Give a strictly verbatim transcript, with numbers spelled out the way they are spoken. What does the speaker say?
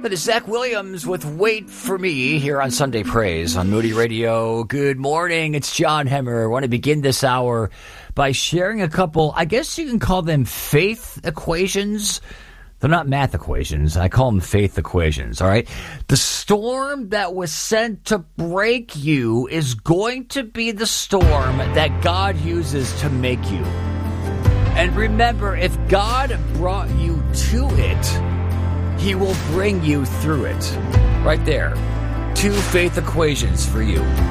That is Zach Williams with Wait For Me here on Sunday Praise on Moody Radio. Good morning. It's John Hemmer. I want to begin this hour by sharing a couple, I guess you can call them faith equations. They're not math equations. I call them faith equations, all right? The storm that was sent to break you is going to be the storm that God uses to make you. And remember, if God brought you to it, He will bring you through it. Right there. Two faith equations for you.